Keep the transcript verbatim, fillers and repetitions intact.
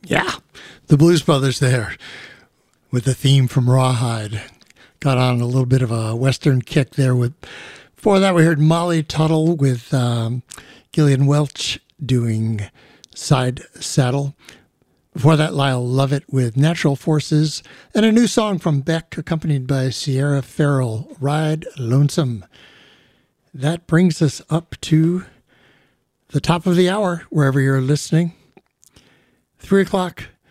Yeah, the Blues Brothers there with the theme from Rawhide. Got on a little bit of a Western kick there. With Before that, we heard Molly Tuttle with um, Gillian Welch doing Side Saddle. Before that, Lyle Lovett with Natural Forces, and a new song from Beck accompanied by Sierra Farrell, Ride Lonesome. That brings us up to the top of the hour, wherever you're listening. Three o'clock